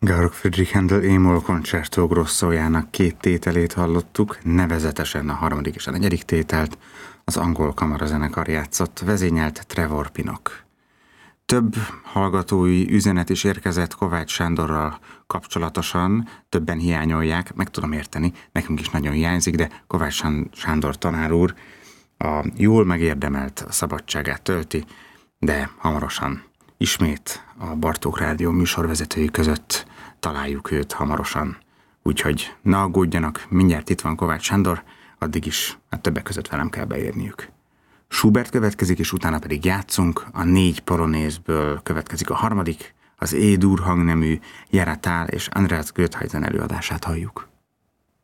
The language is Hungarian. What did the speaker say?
Georg Friedrich Händel Émol Concerto Grossojának két tételét hallottuk, nevezetesen a harmadik és a negyedik tételt az angol kamarazenekar játszott, vezényelt Trevor Pinnock. Több hallgatói üzenet is érkezett Kovács Sándorral kapcsolatosan, többen hiányolják, meg tudom érteni, nekünk is nagyon hiányzik, de Kovács Sándor tanár úr a jól megérdemelt szabadságát tölti, de hamarosan ismét a Bartók Rádió műsorvezetői között találjuk őt hamarosan. Úgyhogy ne aggódjanak, mindjárt itt van Kovács Sándor, addig is többek között velem kell beérniük. Schubert következik, és utána pedig játszunk. A 4 polonézből következik a harmadik, az E-dur hangnemű Jera Thal és Andreas Göthaisen előadását halljuk.